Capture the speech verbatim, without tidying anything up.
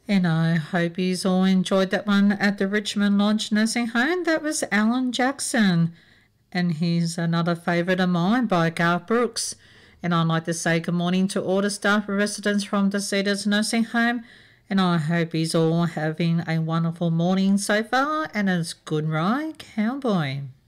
And I hope you all enjoyed that one at the Richmond Lodge Nursing Home. That was Alan Jackson. And he's another favourite of mine by Garth Brooks. And I'd like to say good morning to all the staff and residents from the Cedars Nursing Home. And I hope he's all having a wonderful morning so far. And it's good ride, cowboy.